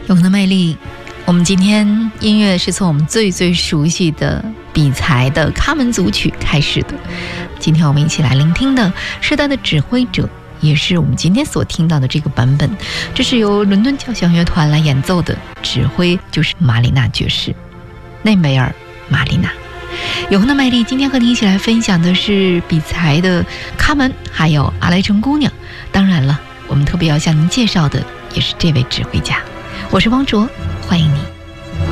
永恒的魅力。我们今天音乐是从我们最熟悉的比才的卡门组曲开始的，今天我们一起来聆听的是他的指挥者，也是我们今天所听到的这个版本，这是由伦敦交响乐团来演奏的，指挥就是玛丽娜爵士，内梅尔玛丽娜。永恒的魅力今天和你一起来分享的是比才的卡门还有阿雷城姑娘，当然了，我们特别要向您介绍的也是这位指挥家。我是汪卓，欢迎你。